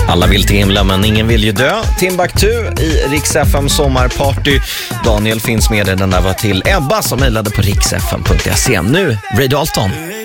Alla vill till himla men ingen vill ju dö. Timbuktu i Rix FM sommarparty. Daniel finns med i den där var till Ebba som mejlade på rixfm.se. Nu, Ray Dalton.